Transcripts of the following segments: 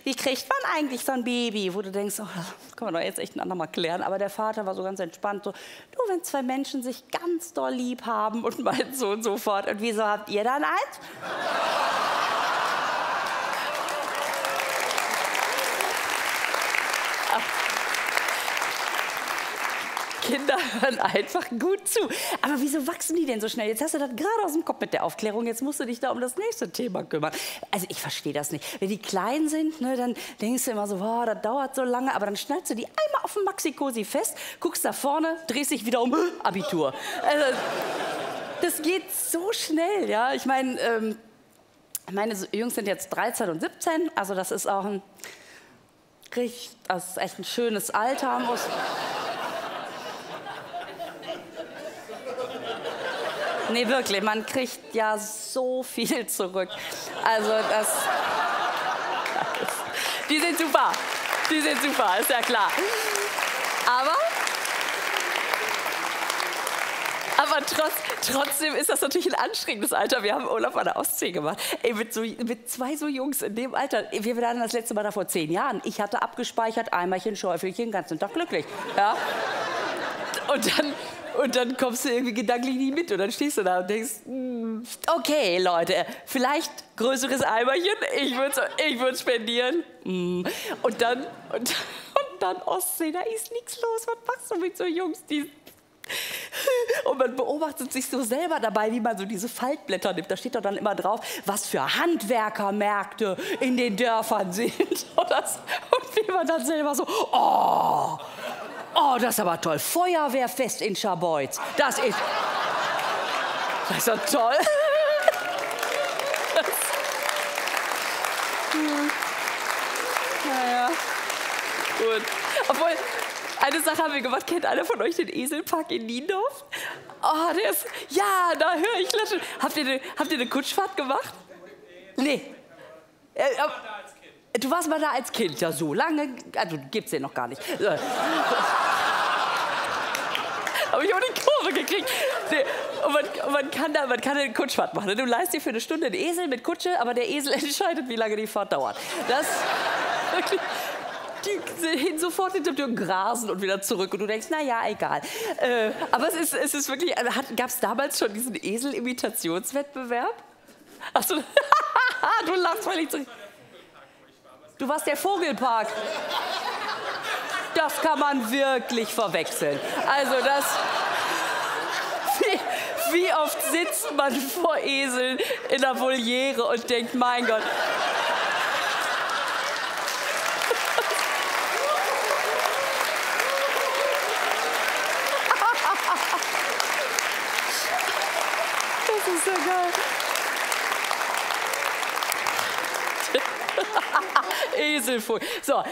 wie kriegt man eigentlich so ein Baby? Wo du denkst, oh, das können wir doch jetzt echt ein andermal klären. Aber der Vater war so ganz entspannt, so, du, wenn zwei Menschen sich ganz doll lieb haben und meint so und so fort. Und wieso habt ihr dann eins? Kinder hören einfach gut zu. Aber wieso wachsen die denn so schnell? Jetzt hast du das gerade aus dem Kopf mit der Aufklärung. Jetzt musst du dich da um das nächste Thema kümmern. Also ich verstehe das nicht. Wenn die klein sind, ne, dann denkst du immer so, wow, das dauert so lange. Aber dann schnallst du die einmal auf dem Maxi-Cosi fest, guckst da vorne, drehst dich wieder um, Abitur. Also, das geht so schnell, ja. Ich meine, meine Jungs sind jetzt 13 und 17. Also das ist auch das ist echt ein schönes Alter. Nee, wirklich, man kriegt ja so viel zurück. Also die sind super, ist ja klar. Aber trotzdem ist das natürlich ein anstrengendes Alter. Wir haben Urlaub an der Ostsee gemacht. Ey, mit zwei so Jungs in dem Alter. Wir waren das letzte Mal da vor 10 Jahren. Ich hatte abgespeichert, Eimerchen, Schäufelchen, den ganzen Tag glücklich. Ja? Und dann kommst du irgendwie gedanklich nicht mit und dann stehst du da und denkst, okay, Leute, vielleicht größeres Eimerchen, ich würde spendieren. Und dann Ostsee, da ist nichts los. Was machst du mit so Jungs? Und man beobachtet sich so selber dabei, wie man so diese Faltblätter nimmt. Da steht doch dann immer drauf, was für Handwerkermärkte in den Dörfern sind. Und wie man dann selber so, oh, das ist aber toll. Feuerwehrfest in Scharbeutz. Das ist doch toll. Naja, gut. Obwohl, eine Sache haben wir gemacht. Kennt einer von euch den Eselpark in Niendorf? Oh, ja, da höre ich klatschen. Habt ihr eine Kutschfahrt gemacht? Nee. Du warst mal da als Kind, ja, so lange, also gibt's den noch gar nicht. Habe ich auch die Kurve gekriegt. Nee. Und man kann eine Kutschfahrt machen. Du leihst dir für eine Stunde einen Esel mit Kutsche, aber der Esel entscheidet, wie lange die Fahrt dauert. Das wirklich. Die sind sofort hinter dir und grasen und wieder zurück. Und du denkst, naja, egal. Aber es ist wirklich, gab es damals schon diesen Esel-Imitationswettbewerb? Achso, du lachst, weil ich zurück. Du warst der Vogelpark. Das kann man wirklich verwechseln. Also wie oft sitzt man vor Eseln in der Voliere und denkt, mein Gott. Das ist so geil. Eselvogel. So,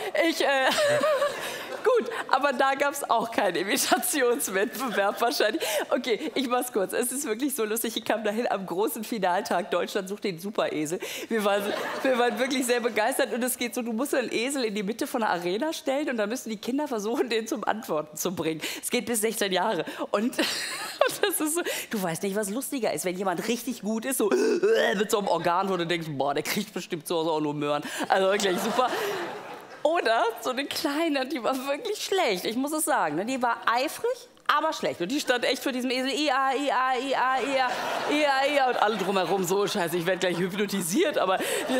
gut, aber da gab es auch keinen Imitationswettbewerb wahrscheinlich. Okay, ich mach's kurz. Es ist wirklich so lustig. Ich kam dahin am großen Finaltag. Deutschland sucht den Superesel. Wir waren wirklich sehr begeistert. Und es geht so, du musst einen Esel in die Mitte von der Arena stellen und dann müssen die Kinder versuchen, den zum Antworten zu bringen. Es geht bis 16 Jahre. Und das ist so, du weißt nicht, was lustiger ist, wenn jemand richtig gut ist, so mit so einem Organ, wo du denkst, boah, der kriegt bestimmt zu Hause auch nur Möhren. Also wirklich super. Oder so eine Kleine, die war wirklich schlecht, ich muss es sagen. Die war eifrig, aber schlecht. Und die stand echt für diesen Esel, ia, ia, ia, ia, ia, ia. Und alle drumherum so, scheiße, ich werde gleich hypnotisiert. Aber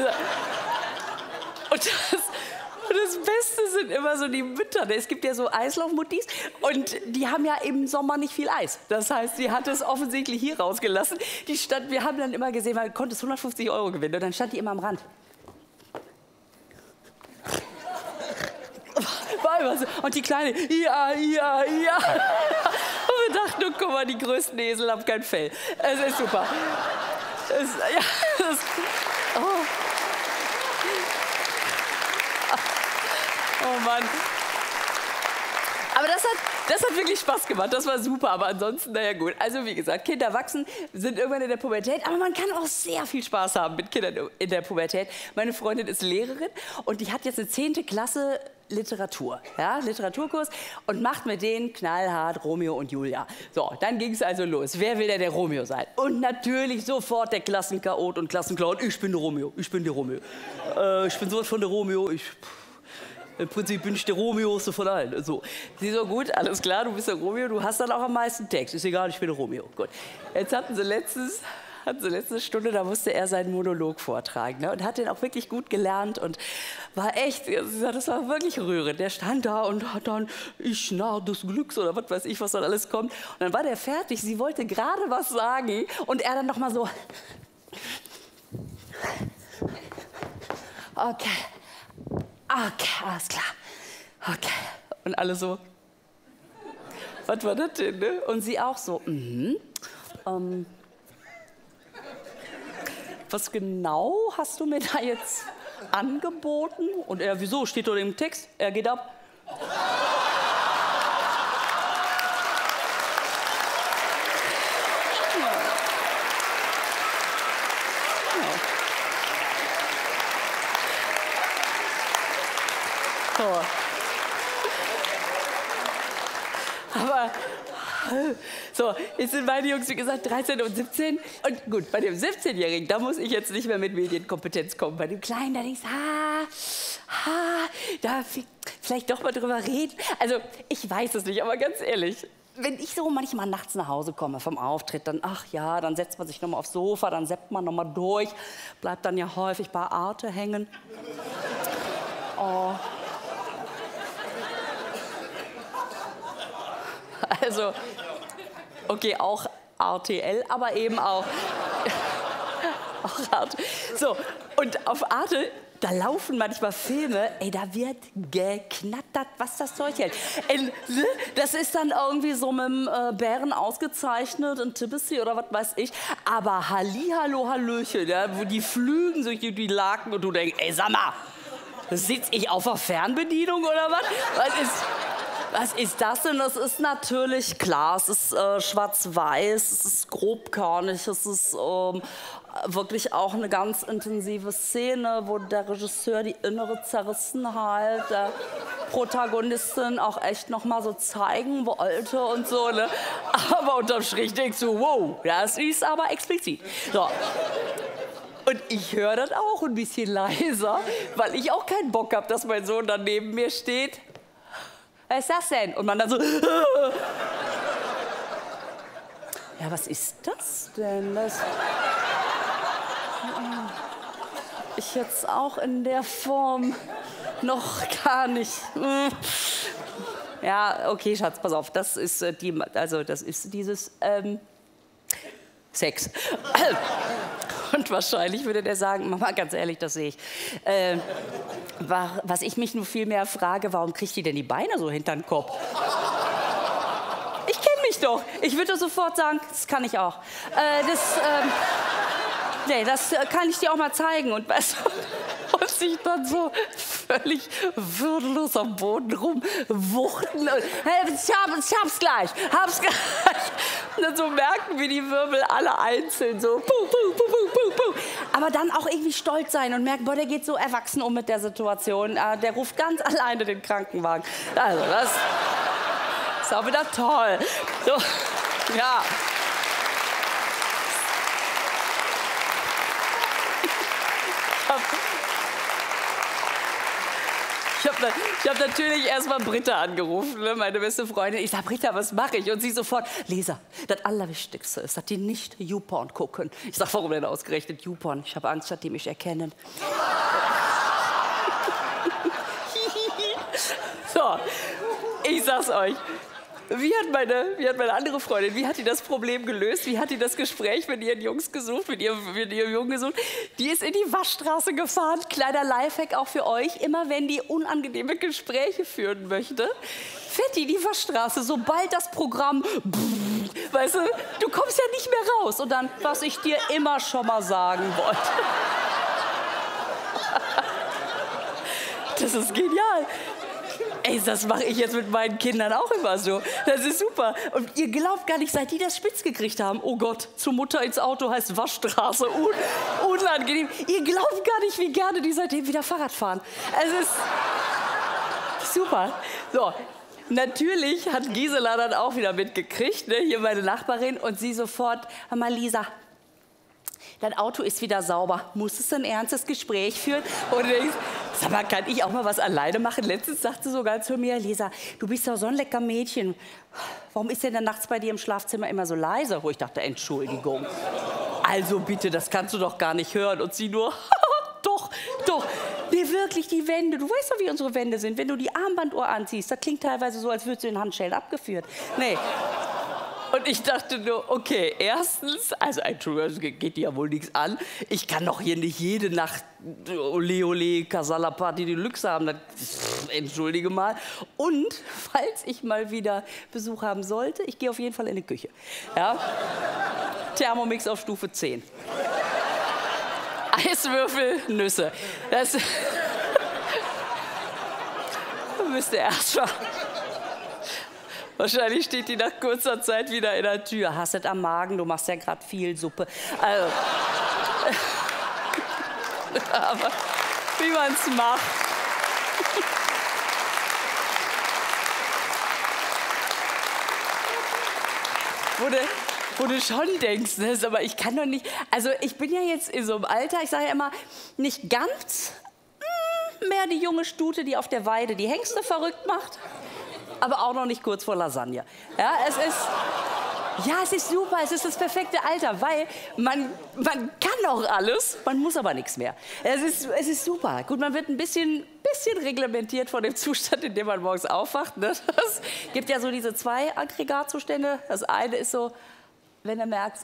und das Beste sind immer so die Mütter. Es gibt ja so Eislaufmuttis und die haben ja im Sommer nicht viel Eis. Das heißt, sie hat es offensichtlich hier rausgelassen. Wir haben dann immer gesehen, man konnte 150 € gewinnen und dann stand die immer am Rand. Und die Kleine, ja. Und wir dachten, oh, guck mal, die größten Esel haben kein Fell. Es ist super. Oh Mann. Aber das hat wirklich Spaß gemacht, das war super, aber ansonsten, naja gut. Also wie gesagt, Kinder wachsen, sind irgendwann in der Pubertät, aber man kann auch sehr viel Spaß haben mit Kindern in der Pubertät. Meine Freundin ist Lehrerin und die hat jetzt eine 10. Klasse Literatur, ja, Literaturkurs und macht mit denen knallhart Romeo und Julia. So, dann ging es also los. Wer will denn der Romeo sein? Und natürlich sofort der Klassenchaot und Klassenclown. Ich bin der Romeo, ich bin der Romeo. Ich bin sowas von der Romeo, im Prinzip bin ich der Romeoste von allen. So. Sie so, gut, alles klar, du bist der Romeo, du hast dann auch am meisten Text. Ist egal, ich bin der Romeo. Gut. Jetzt hatten sie letzte Stunde, da musste er seinen Monolog vortragen. Ne? Und hat den auch wirklich gut gelernt und war echt, das war wirklich rührend. Der stand da und hat dann, ich Narr des Glücks oder was weiß ich, was dann alles kommt. Und dann war der fertig, sie wollte gerade was sagen und er dann noch mal so, okay, alles klar, okay. Und alle so, was war das denn, ne? Und sie auch so, was genau hast du mir da jetzt angeboten? Und er, wieso, steht dort im Text? Er geht ab. So. Aber so, jetzt sind meine Jungs, wie gesagt, 13 und 17. Und gut, bei dem 17-Jährigen, da muss ich jetzt nicht mehr mit Medienkompetenz kommen. Bei dem Kleinen, da denkst du, da vielleicht doch mal drüber reden. Also, ich weiß es nicht, aber ganz ehrlich, wenn ich so manchmal nachts nach Hause komme vom Auftritt, dann, ach ja, dann setzt man sich noch mal aufs Sofa, dann seppt man noch mal durch, bleibt dann ja häufig bei Arte hängen. Oh. Also, okay, auch RTL, aber eben auch Arte. So, und auf Arte, da laufen manchmal Filme, ey, da wird geknattert, was das Zeug hält. Das ist dann irgendwie so mit dem Bären ausgezeichnet, ein Tibisi oder was weiß ich. Aber Hallihallo, Hallöchen, ja, wo die flügen durch die Laken und du denkst, ey, sag mal, sitz ich auf der Fernbedienung oder was? Was ist das denn? Das ist natürlich klar, es ist schwarz-weiß, es ist grobkörnig, es ist wirklich auch eine ganz intensive Szene, wo der Regisseur die innere Zerrissenheit der Protagonistin auch echt noch mal so zeigen wollte und so. Ne? Aber unterm Strich denkst du, wow, das ist aber explizit. So. Und ich höre das auch ein bisschen leiser, weil ich auch keinen Bock habe, dass mein Sohn dann neben mir steht. Was ist das denn? Und man dann so, ja, was ist das denn? Ich jetzt auch in der Form noch gar nicht. Ja, okay, Schatz, pass auf, das ist dieses Sex. Und wahrscheinlich würde der sagen, Mama, ganz ehrlich, das sehe ich. Was ich mich nur viel mehr frage, warum kriegt die denn die Beine so hinter den Kopf? Ich kenne mich doch. Ich würde sofort sagen, das kann ich auch. Nee, das kann ich dir auch mal zeigen. Und sich dann so völlig würdelos am Boden rumwuchten. Ich hab's gleich. Und dann so merken wir die Wirbel alle einzeln so. Puh, puh, puh, puh, puh, puh. Aber dann auch irgendwie stolz sein und merken, boah, der geht so erwachsen um mit der Situation. Der ruft ganz alleine den Krankenwagen. Also das ist auch wieder toll. So, ja. Ich hab natürlich erstmal Britta angerufen, ne, meine beste Freundin. Ich sag, Britta, was mache ich? Und sie sofort, Lisa, das Allerwichtigste ist, dass die nicht YouPorn gucken. Ich sag, warum denn ausgerechnet YouPorn? Ich habe Angst, dass die mich erkennen. So, ich sag's euch. Wie hat meine andere Freundin, wie hat die das Problem gelöst? Wie hat die das Gespräch mit ihren Jungs gesucht, mit ihrem Jungen gesucht? Die ist in die Waschstraße gefahren. Kleiner Lifehack auch für euch. Immer wenn die unangenehme Gespräche führen möchte, fährt die in die Waschstraße, sobald das Programm, weißt du, du kommst ja nicht mehr raus. Und dann, was ich dir immer schon mal sagen wollte. Das ist genial. Ey, das mache ich jetzt mit meinen Kindern auch immer so. Das ist super. Und ihr glaubt gar nicht, seit die das spitz gekriegt haben. Oh Gott, zur Mutter ins Auto heißt Waschstraße. Unangenehm. Ihr glaubt gar nicht, wie gerne die seitdem wieder Fahrrad fahren. Es ist... Super. So, natürlich hat Gisela dann auch wieder mitgekriegt, ne? Hier meine Nachbarin, und sie sofort: Hör mal, Lisa, dein Auto ist wieder sauber. Musstest du ein ernstes Gespräch führen? Und du denkst, sag mal, kann ich auch mal was alleine machen? Letztens sagte sie sogar zu mir: Lisa, du bist doch so ein lecker Mädchen. Warum ist denn dann nachts bei dir im Schlafzimmer immer so leise? Wo ich dachte, Entschuldigung. Also bitte, das kannst du doch gar nicht hören. Und sie nur: Doch, doch. Nee, wirklich, die Wände. Du weißt doch, wie unsere Wände sind. Wenn du die Armbanduhr anziehst, das klingt teilweise so, als würdest du in Handschellen abgeführt. Nee. Und ich dachte nur, okay, erstens, also Entschuldigung, das geht dir ja wohl nichts an. Ich kann doch hier nicht jede Nacht Ole Ole, Casala Party Deluxe haben. Das, entschuldige mal. Und falls ich mal wieder Besuch haben sollte, ich gehe auf jeden Fall in die Küche. Ja? Thermomix auf Stufe 10. Eiswürfel, Nüsse. Das müsste erst mal. Wahrscheinlich steht die nach kurzer Zeit wieder in der Tür. Hast es am Magen, du machst ja gerade viel Suppe. Also, aber wie man es macht. Wo du schon denkst, ne? Aber ich kann doch nicht. Also ich bin ja jetzt in so einem Alter, ich sage ja immer, nicht ganz mehr die junge Stute, die auf der Weide die Hengste verrückt macht. Aber auch noch nicht kurz vor Lasagne. Ja, es ist super, es ist das perfekte Alter, weil man kann auch alles, man muss aber nichts mehr. Es ist super. Gut, man wird ein bisschen reglementiert von dem Zustand, in dem man morgens aufwacht. Ne? Es gibt ja so diese 2 Aggregatzustände. Das eine ist so, wenn du merkst,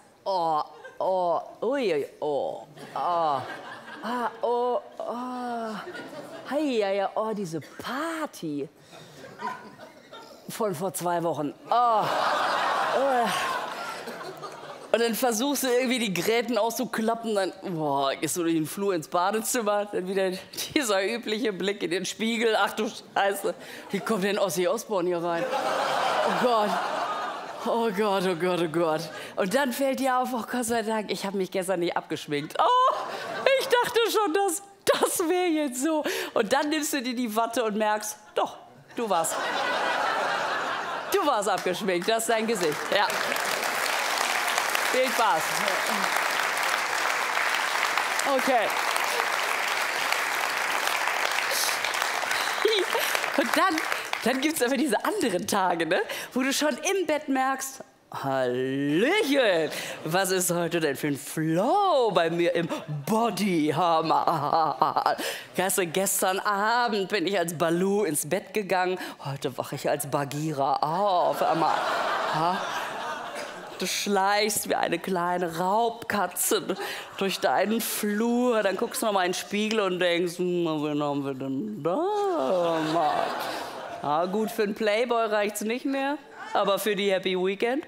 diese Party von vor 2 Wochen. Und dann versuchst du irgendwie die Gräten auszuklappen, dann gehst du durch den Flur ins Badezimmer, dann wieder dieser übliche Blick in den Spiegel. Ach du Scheiße, wie kommt denn Ossi Osborn hier rein? Oh Gott. Oh Gott, oh Gott, oh Gott. Und dann fällt dir auf, oh Gott sei Dank, ich habe mich gestern nicht abgeschminkt. Oh, ich dachte schon, das wäre jetzt so. Und dann nimmst du dir die Watte und merkst, doch, du warst abgeschminkt, das ist dein Gesicht. Ja. Viel Spaß. Okay. Und dann gibt es aber diese anderen Tage, ne, wo du schon im Bett merkst, Hallöchen, was ist heute denn für ein Flow bei mir im Bodyhammer? Gestern Abend bin ich als Baloo ins Bett gegangen, heute wache ich als Bagheera auf. Du schleichst wie eine kleine Raubkatze durch deinen Flur, dann guckst du noch mal in den Spiegel und denkst, wen haben wir denn da? Ah, gut, für einen Playboy reicht's nicht mehr, aber für die Happy Weekend?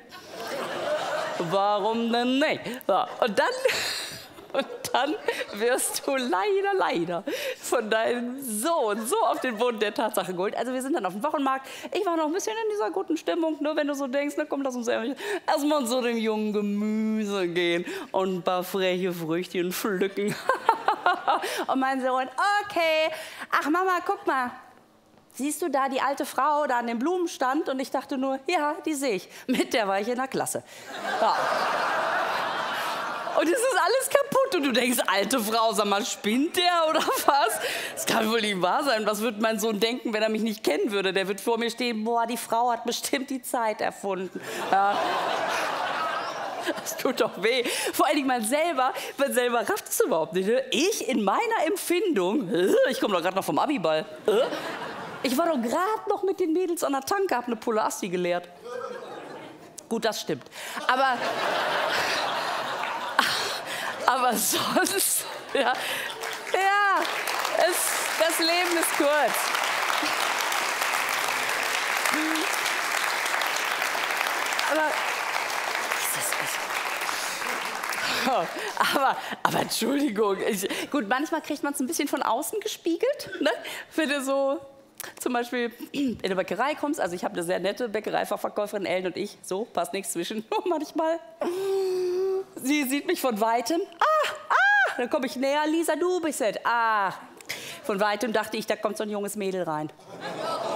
Warum denn nicht? So, und dann wirst du leider von deinem Sohn so auf den Boden der Tatsachen geholt. Also wir sind dann auf dem Wochenmarkt. Ich war noch ein bisschen in dieser guten Stimmung, ne? Wenn du so denkst, na komm, lass uns erstmal zu dem jungen Gemüse gehen und ein paar freche Früchtchen pflücken. Und mein Sohn, okay, ach Mama, guck mal. Siehst du da die alte Frau da an dem Blumenstand? Und ich dachte nur, ja, die sehe ich. Mit der war ich in der Klasse. Ja. Und es ist alles kaputt. Und du denkst, alte Frau, sag mal, spinnt der oder was? Das kann wohl nicht wahr sein. Was würde mein Sohn denken, wenn er mich nicht kennen würde? Der wird vor mir stehen, boah, die Frau hat bestimmt die Zeit erfunden. Ja. Das tut doch weh. Vor allen Dingen man selber rafft es überhaupt nicht. Ne? Ich in meiner Empfindung, ich komme doch gerade noch vom Abiball. Ich war doch gerade noch mit den Mädels an der Tanke, hab eine Pulle Asti geleert. Gut, das stimmt. Aber sonst, das Leben ist kurz. Aber Entschuldigung, gut, manchmal kriegt man es ein bisschen von außen gespiegelt, ne? Wenn du so zum Beispiel in eine Bäckerei kommst, also ich habe eine sehr nette Bäckereifachverkäuferin, Ellen und ich, so, passt nichts zwischen, manchmal. Sie sieht mich von Weitem, dann komme ich näher, Lisa, du bist es. Von Weitem dachte ich, da kommt so ein junges Mädel rein.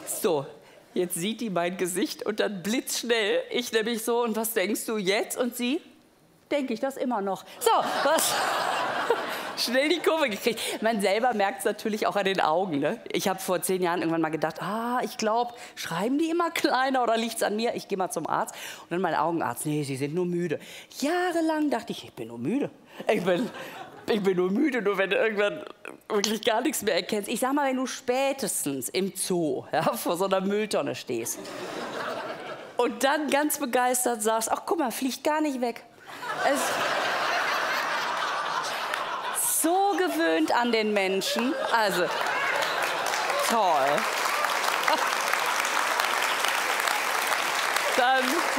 So, jetzt sieht die mein Gesicht und dann blitzschnell. Ich nämlich so, und was denkst du jetzt? Und sie? Denke ich das immer noch. So, was? Schnell die Kurve gekriegt. Man selber merkt es natürlich auch an den Augen. Ne? Ich habe vor 10 Jahren irgendwann mal gedacht, ich glaube, schreiben die immer kleiner oder liegt es an mir? Ich gehe mal zum Arzt. Und dann mein Augenarzt, nee, Sie sind nur müde. Jahrelang dachte ich bin nur müde. Ich bin nur müde, nur wenn du irgendwann wirklich gar nichts mehr erkennst. Ich sag mal, wenn du spätestens im Zoo vor so einer Mülltonne stehst und dann ganz begeistert sagst, ach guck mal, fliegt gar nicht weg. So gewöhnt an den Menschen. Also, toll. Dann,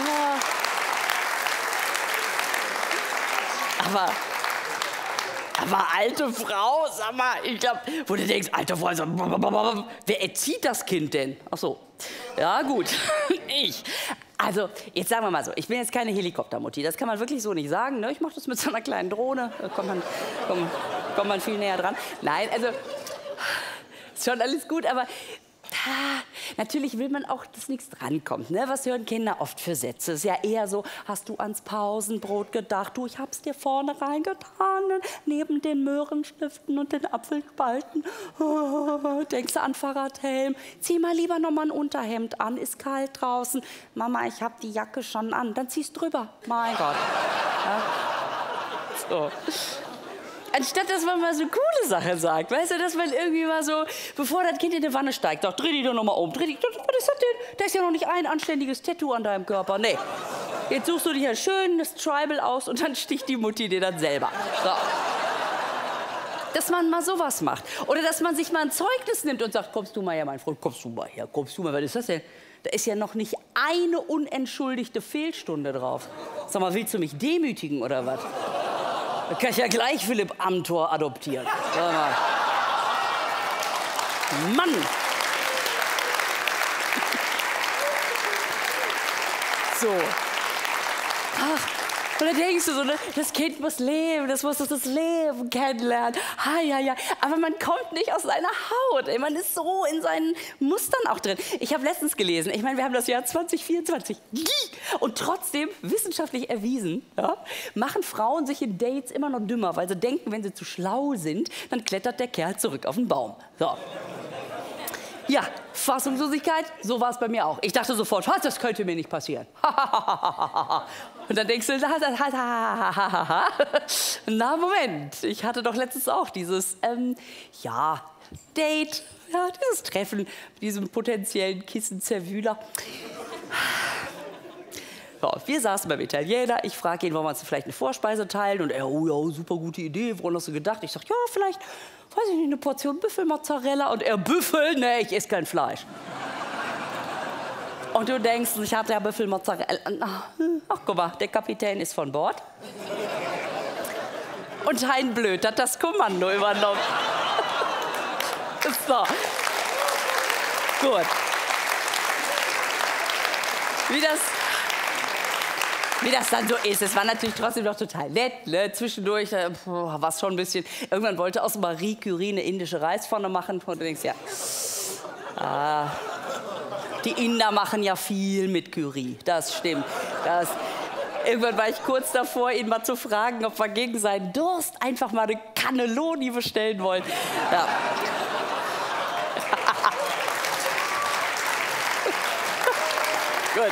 aber alte Frau, sag mal, ich glaube, wo du denkst, alte Frau, wer erzieht das Kind denn? Ach so, ja gut, ich. Also, jetzt sagen wir mal so, ich bin jetzt keine Helikoptermutti, das kann man wirklich so nicht sagen. Ne? Ich mache das mit so einer kleinen Drohne, da kommt man viel näher dran. Nein, also, ist schon alles gut, aber natürlich will man auch, dass nichts drankommt. Ne? Was hören Kinder oft für Sätze? Es ist ja eher so, hast du ans Pausenbrot gedacht? Du, ich hab's dir vorne reingetan, neben den Möhrenstiften und den Apfelspalten. Denkst du an Fahrradhelm? Zieh mal lieber noch mal ein Unterhemd an, ist kalt draußen. Mama, ich hab die Jacke schon an. Dann ziehst drüber. Mein Gott. Ja. So. Anstatt, dass man mal so coole Sachen sagt, weißt du, dass man irgendwie mal so, bevor das Kind in die Wanne steigt, doch, dreh dich doch noch mal um, was ist das denn? Da ist ja noch nicht ein anständiges Tattoo an deinem Körper, nee. Jetzt suchst du dich ein schönes Tribal aus und dann sticht die Mutti dir dann selber. So. Dass man mal sowas macht. Oder dass man sich mal ein Zeugnis nimmt und sagt, kommst du mal her, mein Freund, kommst du mal her, was ist das denn? Da ist ja noch nicht eine unentschuldigte Fehlstunde drauf. Sag mal, willst du mich demütigen oder was? Da kann ich ja gleich Philipp Amthor adoptieren. Mann! So. Ach, und dann denkst du so, ne, das Kind muss leben, das muss das Leben kennenlernen. Ja. Aber man kommt nicht aus seiner Haut. Ey. Man ist so in seinen Mustern auch drin. Ich habe letztens gelesen, ich meine, wir haben das Jahr 2024. Und trotzdem, wissenschaftlich erwiesen, machen Frauen sich in Dates immer noch dümmer, weil sie denken, wenn sie zu schlau sind, dann klettert der Kerl zurück auf den Baum. So. Ja, Fassungslosigkeit, so war es bei mir auch. Ich dachte sofort, das könnte mir nicht passieren. Und dann denkst du, na Moment, ich hatte doch letztens auch dieses, Date, dieses Treffen mit diesem potenziellen Kissenzerwühler. So, wir saßen beim Italiener, ich frage ihn, wollen wir uns vielleicht eine Vorspeise teilen? Und er, oh ja, super gute Idee, woran hast du gedacht? Ich sag, ja, vielleicht, weiß ich nicht, eine Portion Büffelmozzarella. Und er, Büffel? Nee, ich esse kein Fleisch. Und du denkst, ich hatte ja Büffelmozzarella. Ach, guck mal, der Kapitän ist von Bord. Und Hein Blöd hat das Kommando übernommen. So. Gut. Wie das dann so ist. Es war natürlich trotzdem noch total nett. Ne? Zwischendurch war es schon ein bisschen. Irgendwann wollte aus Marie Curie eine indische Reispfanne machen. Und du denkst, die Inder machen ja viel mit Curry. Das stimmt. Irgendwann war ich kurz davor, ihn mal zu fragen, ob wir gegen seinen Durst einfach mal eine Cannelloni bestellen wollen. Ja. Gut.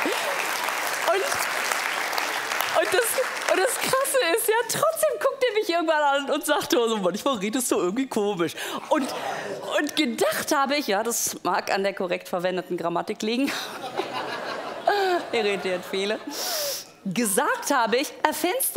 Und das Krasse ist ja, trotzdem guckt er mich irgendwann an und sagt, oh, so, manchmal redest du irgendwie komisch. Und gedacht habe ich, ja, das mag an der korrekt verwendeten Grammatik liegen. Irritiert viele. Gesagt habe ich, Fenster.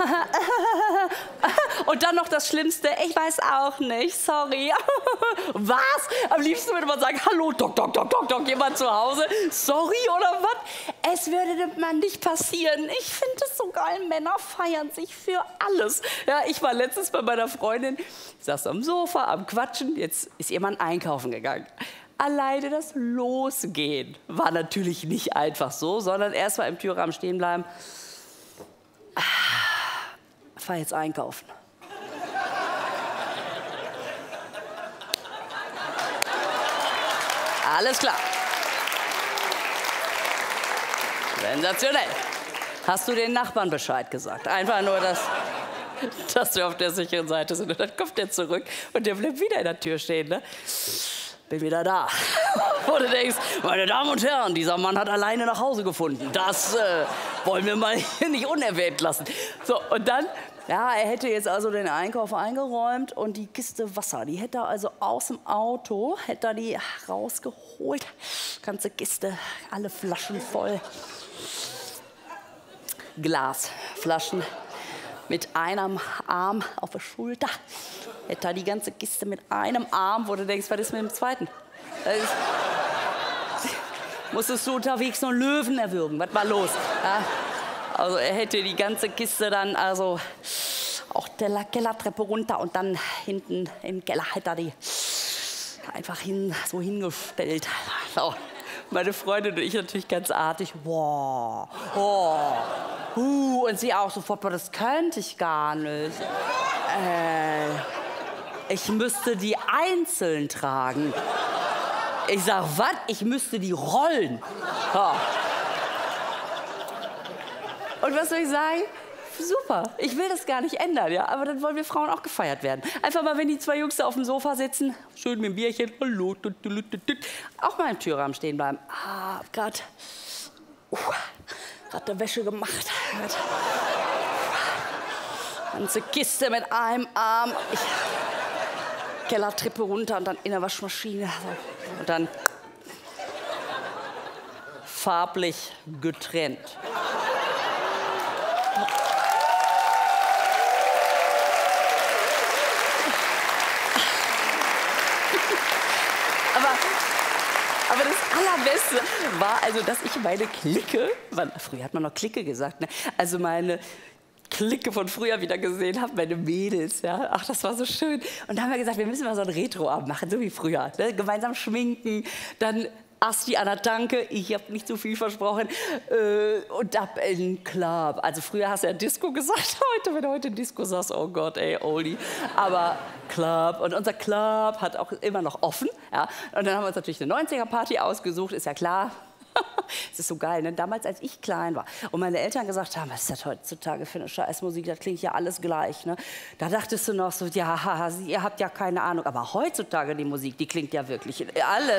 Und dann noch das Schlimmste, ich weiß auch nicht, sorry. Was? Am liebsten würde man sagen, hallo, Doc, jemand zu Hause? Sorry oder was? Es würde dem Mann nicht passieren. Ich finde es so geil, Männer feiern sich für alles. Ja, ich war letztens bei meiner Freundin, saß am Sofa, am Quatschen, jetzt ist ihr Mann einkaufen gegangen. Alleine das Losgehen war natürlich nicht einfach so, sondern erst mal im Türrahmen stehen bleiben. Fahr jetzt einkaufen. Alles klar. Sensationell. Hast du den Nachbarn Bescheid gesagt? Einfach nur, dass wir auf der sicheren Seite sind. Und dann kommt der zurück und der bleibt wieder in der Tür stehen. Ne? Bin wieder da. Wo du denkst, meine Damen und Herren, dieser Mann hat alleine nach Hause gefunden. Das wollen wir mal hier nicht unerwähnt lassen. So, und dann, ja, er hätte jetzt also den Einkauf eingeräumt und die Kiste Wasser, die hätte er also aus dem Auto, hätte er die rausgeholt. Ganze Kiste, alle Flaschen voll. Glasflaschen mit einem Arm auf der Schulter. Hätte er die ganze Kiste mit einem Arm, wo du denkst, was ist mit dem zweiten? Musstest du unterwegs noch einen Löwen erwürgen? Was war los? Ja? Also er hätte die ganze Kiste dann also auch der Kellertreppe runter und dann hinten im Keller hätte er die einfach so hingestellt. So. Meine Freundin und ich natürlich ganz artig. Wow. Und sie auch sofort, das könnte ich gar nicht. Ich müsste die einzeln tragen. Ich sag, was? Ich müsste die rollen. Ja. Und was soll ich sagen? Super, ich will das gar nicht ändern, ja, aber dann wollen wir Frauen auch gefeiert werden. Einfach mal, wenn die zwei Jungs da auf dem Sofa sitzen, schön mit dem Bierchen, hallo, auch mal im Türrahmen stehen bleiben. Hab grad der Wäsche gemacht. Ganze Kiste mit einem Arm. Kellertreppe runter und dann in der Waschmaschine. Und dann farblich getrennt. Aber das Allerbeste war also, dass ich meine Clique, früher hat man noch Clique gesagt, ne? Also meine Clique von früher wieder gesehen habe, meine Mädels, ja. Ach, das war so schön. Und da haben wir gesagt, wir müssen mal so einen Retro-Abend machen, so wie früher. Ne? Gemeinsam schminken, dann Asti an der Tanke, ich habe nicht so viel versprochen, und ab in den Club. Also früher hast du ja Disco gesagt, wenn du heute Disco sagst, oh Gott, ey, Oldie. Aber Club, und unser Club hat auch immer noch offen. Ja? Und dann haben wir uns natürlich eine 90er-Party ausgesucht, ist ja klar. Es ist so geil, ne? Damals, als ich klein war und meine Eltern gesagt haben, was ist das heutzutage für eine Scheißmusik, das klingt ja alles gleich. Ne? Da dachtest du noch so, ja, ihr habt ja keine Ahnung. Aber heutzutage die Musik, die klingt ja wirklich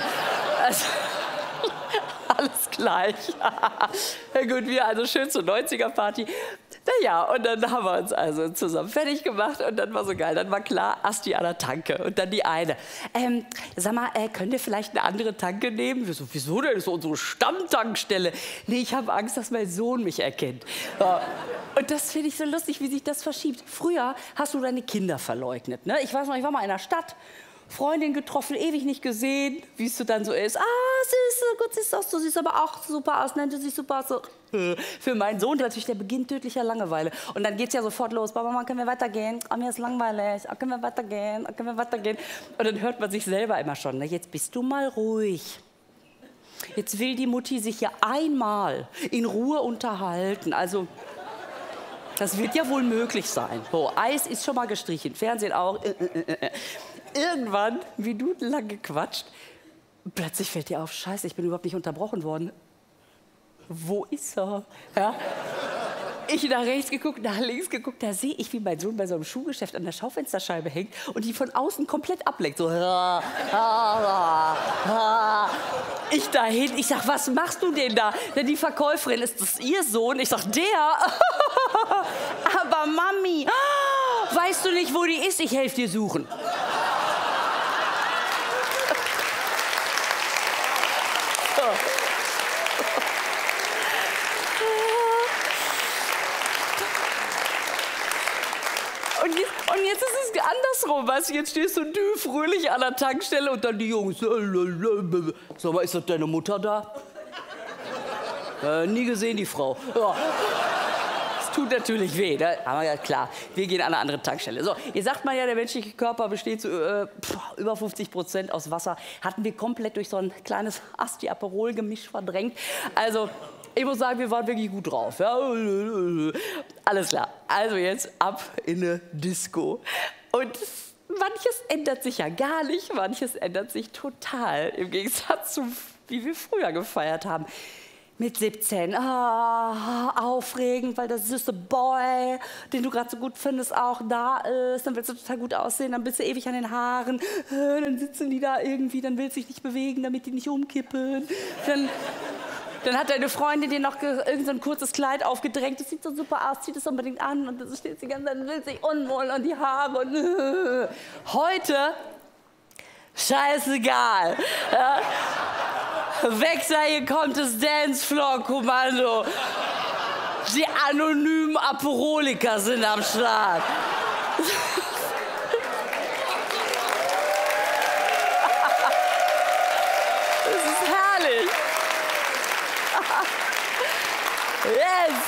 alles gleich. Ja gut, wir also schön zur 90er-Party. Naja, und dann haben wir uns also zusammen fertig gemacht und dann war so geil. Dann war klar, Asti an der Tanke und dann die eine. Sag mal, könnt ihr vielleicht eine andere Tanke nehmen? Wieso denn? Das ist unsere Stammtankstelle. Nee, ich habe Angst, dass mein Sohn mich erkennt. Ja. Und das finde ich so lustig, wie sich das verschiebt. Früher hast du deine Kinder verleugnet. Ne? Ich weiß noch, ich war mal in der Stadt. Freundin getroffen, ewig nicht gesehen, wie es so dann so ist. Ah, süß, gut siehst du aus, du siehst aber auch super aus, nennt du sich super aus. So. Für meinen Sohn natürlich der Beginn tödlicher Langeweile. Und dann geht's ja sofort los. Mama, können wir weitergehen? Oh, mir ist langweilig. Oh, können wir weitergehen? Oh, können wir weitergehen? Und dann hört man sich selber immer schon. Ne? Jetzt bist du mal ruhig. Jetzt will die Mutti sich ja einmal in Ruhe unterhalten. Also, das wird ja wohl möglich sein. So, Eis ist schon mal gestrichen, Fernsehen auch. Irgendwann, minutenlang gequatscht, plötzlich fällt dir auf, Scheiße, ich bin überhaupt nicht unterbrochen worden. Wo ist er? Ja? Ich nach rechts geguckt, nach links geguckt, da sehe ich, wie mein Sohn bei so einem Schuhgeschäft an der Schaufensterscheibe hängt und die von außen komplett ablenkt. So. Ich dahin, ich sag, was machst du denn da? Denn die Verkäuferin, ist das ihr Sohn? Ich sag, der? Aber Mami, weißt du nicht, wo die ist? Ich helfe dir suchen. Und jetzt ist es andersrum, weißt du, jetzt stehst du fröhlich an der Tankstelle und dann die Jungs, sag mal, ist das deine Mutter da? Nie gesehen, die Frau. Ja. Das tut natürlich weh, ne? Aber ja klar, wir gehen an eine andere Tankstelle. So, ihr sagt mal ja, der menschliche Körper besteht zu über 50% aus Wasser. Hatten wir komplett durch so ein kleines Asti-Aperol-Gemisch verdrängt. Also, ich muss sagen, wir waren wirklich gut drauf. Ja? Alles klar. Also jetzt ab in eine Disco. Und manches ändert sich ja gar nicht, manches ändert sich total. Im Gegensatz zu, wie wir früher gefeiert haben. Mit 17, aufregend, weil der süße Boy, den du gerade so gut findest, auch da ist. Dann willst du total gut aussehen, dann bist du ewig an den Haaren. Dann sitzen die da irgendwie, dann willst du dich nicht bewegen, damit die nicht umkippen. Dann hat deine Freundin dir noch irgend so ein kurzes Kleid aufgedrängt. Das sieht so super aus, zieh das unbedingt an. Und dann steht die ganze Zeit, will sich unwohl und die Haare. Und heute, scheißegal. Ja? Weg da, hier kommt das Dancefloor-Kommando. Die anonymen Aperoliker sind am Start. Das ist herrlich. Yes.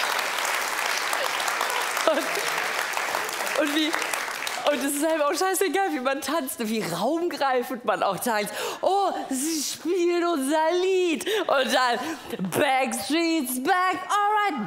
Und es ist einfach auch scheißegal, wie man tanzt, wie raumgreifend man auch tanzt. Oh, sie spielt unser Lied. Und dann Backstreet's back, alright.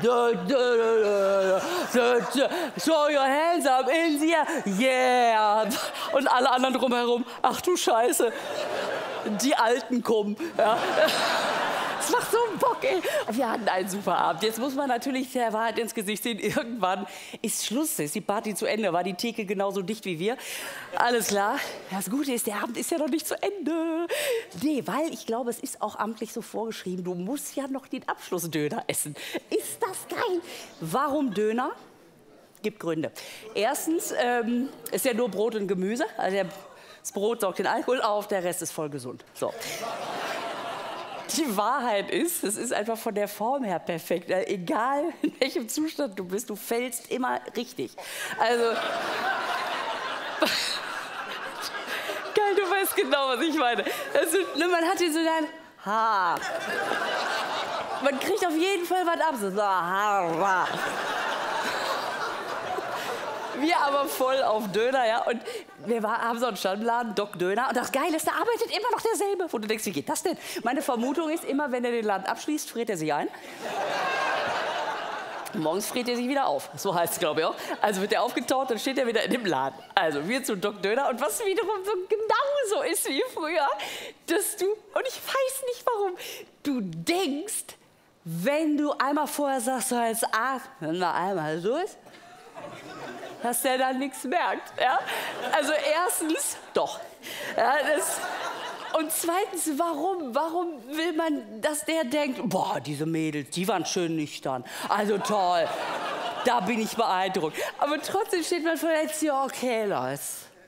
Show your hands up in the air, yeah. Und alle anderen drumherum, ach du Scheiße, die Alten kommen. Ja. Das macht so Bock, ey. Wir hatten einen super Abend. Jetzt muss man natürlich der Wahrheit ins Gesicht sehen. Irgendwann ist Schluss, ist die Party zu Ende. War die Theke genauso dicht wie wir. Alles klar. Das Gute ist, der Abend ist ja noch nicht zu Ende. Nee, weil ich glaube, es ist auch amtlich so vorgeschrieben. Du musst ja noch den Abschlussdöner essen. Ist das geil? Warum Döner? Gibt Gründe. Erstens ist ja nur Brot und Gemüse. Also das Brot sorgt den Alkohol auf, der Rest ist voll gesund. So. Die Wahrheit ist, es ist einfach von der Form her perfekt. Egal in welchem Zustand du bist, du fällst immer richtig. Also, geil, du weißt genau, was ich meine. Also, man hat hier so ein Haar. Man kriegt auf jeden Fall was ab. So, Haar. Wir aber voll auf Döner, ja. Und wir haben so einen Stammladen, Doc Döner. Und das Geile ist, da arbeitet immer noch derselbe. Wo du denkst, wie geht das denn? Meine Vermutung ist, immer wenn er den Laden abschließt, friert er sich ein. Morgens friert er sich wieder auf. So heißt es, glaube ich auch. Also wird er aufgetaut, dann steht er wieder in dem Laden. Also wir zu Doc Döner. Und was wiederum so genauso ist wie früher, dass du, und ich weiß nicht warum, du denkst, wenn du einmal vorher sagst, so jetzt atmen wir einmal durch, dass der dann nichts merkt. Ja? Also erstens, doch. Ja, und zweitens, warum? Warum will man, dass der denkt, boah, diese Mädels, die waren schön nüchtern. Also toll, da bin ich beeindruckt. Aber trotzdem steht man vor der Tür, okay, Leute.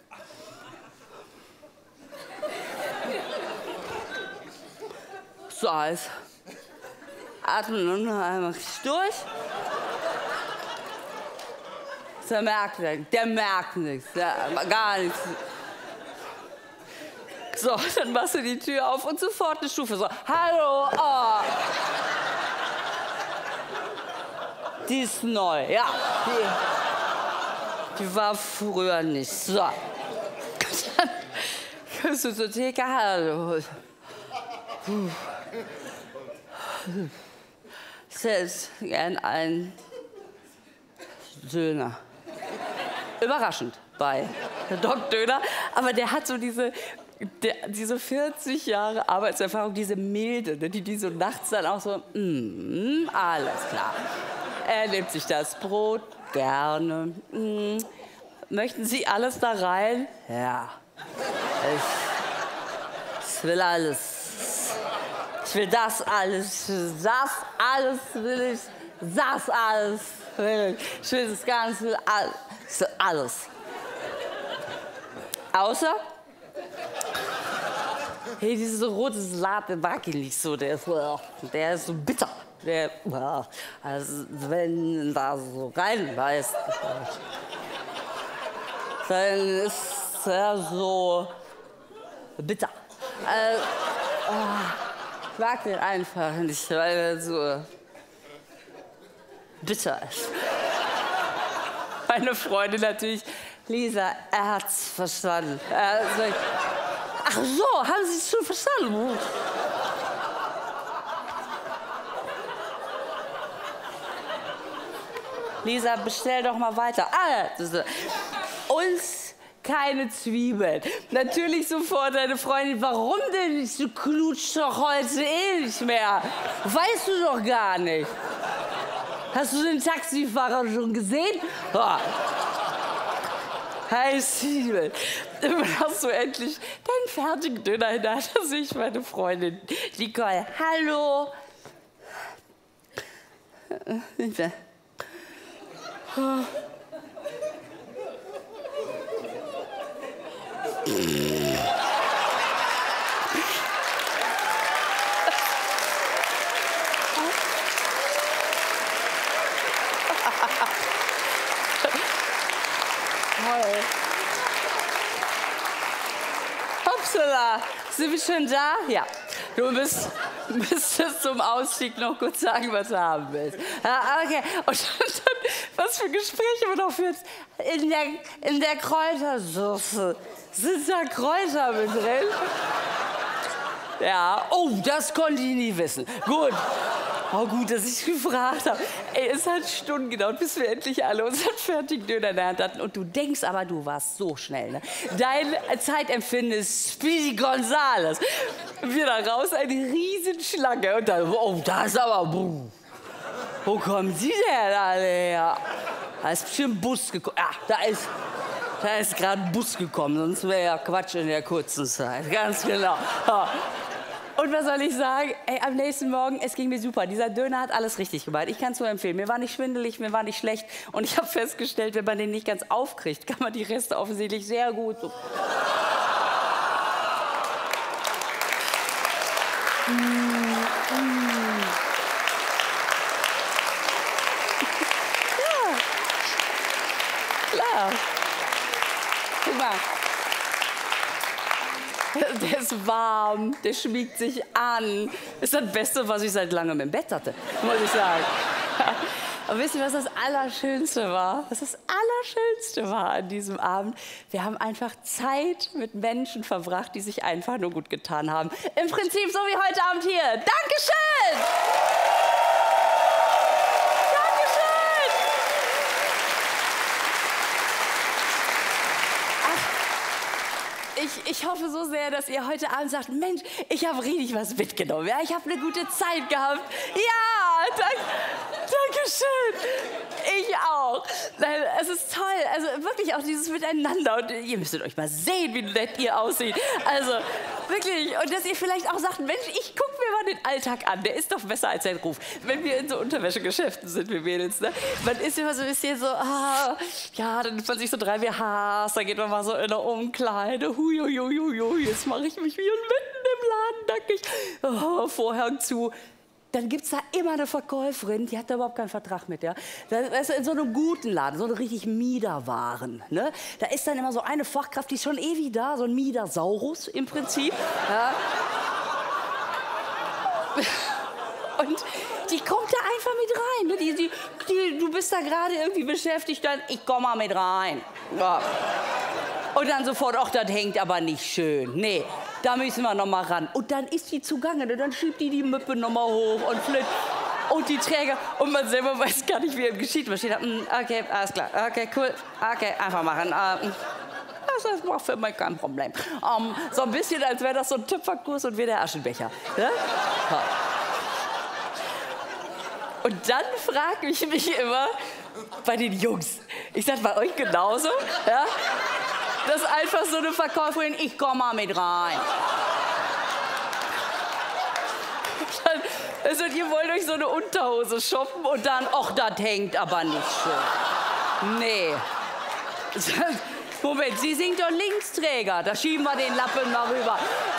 So, alles. Atmen und einmal durch. Der merkt nichts, gar nichts. So, dann machst du die Tür auf und sofort eine Stufe. So, hallo, oh. Die ist neu, ja. Die war früher nicht. So. Dann kommst du zur Theke, hallo. Ich hätte gern einen Döner. Überraschend bei Doc Döner. Aber der hat so diese 40 Jahre Arbeitserfahrung, diese Milde, ne, die so nachts dann auch so, alles klar. Er nimmt sich das Brot gerne. Möchten Sie alles da rein? Ja. Ich will alles. Ich will das alles. Das alles will ich. Das alles will ich. Ich will das Ganze. Alles. Außer, hey, dieses rote Salat, der mag ich nicht so. Der ist so bitter. Also, wenn da so reinbeißt, dann ist er so bitter. Ich mag den einfach nicht, weil er so bitter ist. Meine Freundin natürlich, Lisa, er hat's verstanden. Ach so, haben Sie es schon verstanden? Lisa, bestell doch mal weiter. Uns keine Zwiebeln. Natürlich sofort deine Freundin, warum denn nicht? Du knutschst doch heute eh nicht mehr. Weißt du doch gar nicht. Hast du den Taxifahrer schon gesehen? Oh. Hi, Zwiebeln. Dann hast du endlich deinen fertigen Döner in der Hand. Da sehe ich meine Freundin Nicole. Hallo. Hopsala, sind wir schon da? Ja. Du müsstest zum Ausstieg noch kurz sagen, was du haben willst. Ja, okay. Und dann, was für Gespräche man noch führt. In der Kräutersoße sind da Kräuter mit drin? Ja, oh, das konnte ich nie wissen. Gut. Oh, gut, dass ich gefragt habe. Ey, es hat Stunden gedauert, bis wir endlich alle unseren fertigen Döner in der Hand hatten. Und du denkst aber, du warst so schnell, ne? Dein Zeitempfinden ist Speedy Gonzales. Wir da raus, eine Riesenschlange. Und dann, oh, da ist aber, wo kommen die denn alle her? Da ist bestimmt ein Bus gekommen. Ja, da ist gerade ein Bus gekommen, sonst wäre ja Quatsch in der kurzen Zeit. Ganz genau. Ja. Und was soll ich sagen? Ey, am nächsten Morgen, es ging mir super. Dieser Döner hat alles richtig gemacht. Ich kann es nur empfehlen. Mir war nicht schwindelig, mir war nicht schlecht. Und ich habe festgestellt, wenn man den nicht ganz aufkriegt, kann man die Reste offensichtlich sehr gut. Ja, klar. Guck mal. Der ist warm, der schmiegt sich an. Ist das Beste, was ich seit langem im Bett hatte, muss ich sagen. Aber wisst ihr, was das Allerschönste war? Was das Allerschönste war an diesem Abend? Wir haben einfach Zeit mit Menschen verbracht, die sich einfach nur gut getan haben. Im Prinzip so wie heute Abend hier. Dankeschön! Ich hoffe so sehr, dass ihr heute Abend sagt, Mensch, ich habe richtig was mitgenommen. Ja? Ich habe eine gute Zeit gehabt. Ja, danke schön. Ich auch. Es ist toll. Also wirklich auch dieses Miteinander. Und ihr müsstet euch mal sehen, wie nett ihr aussieht. Also wirklich. Und dass ihr vielleicht auch sagt, Mensch, ich gucke mir mal den Alltag an. Der ist doch besser als sein Ruf. Wenn wir in so Unterwäschegeschäften sind, wir Mädels, ne? Man ist immer so ein bisschen so, ja, dann nimmt man sich so 3 BHs, dann geht man mal so in eine Umkleide. Hui, jetzt mache ich mich wie mitten im Laden nackig. Vorhang zu. Dann gibt es da immer eine Verkäuferin, die hat da überhaupt keinen Vertrag mit. Ja? Das ist in so einem guten Laden, so eine richtig Miederwaren. Ne? Da ist dann immer so eine Fachkraft, die ist schon ewig da, so ein Miedersaurus im Prinzip. Ja? Und die kommt da einfach mit rein. Ne? Du bist da gerade irgendwie beschäftigt, dann ich komm mal mit rein. Ja. Und dann sofort, ach, das hängt aber nicht schön. Nee, da müssen wir noch mal ran. Und dann ist die zugange, dann schiebt die Müppe noch mal hoch und flint. Und die Träger, und man selber weiß gar nicht, wie es geschieht. Man steht da, okay, alles klar, okay, cool, okay, einfach machen. Das war für mich kein Problem. So ein bisschen, als wäre das so ein Töpferkurs und wir der Aschenbecher. Ja? Und dann frage ich mich immer bei den Jungs, ich sag bei euch genauso, ja? Das ist einfach so eine Verkäuferin, ich komm mal mit rein. Also ihr wollt euch so eine Unterhose shoppen und dann, ach, das hängt aber nicht schön. Nee. Moment, Sie sind doch Linksträger, da schieben wir den Lappen mal rüber.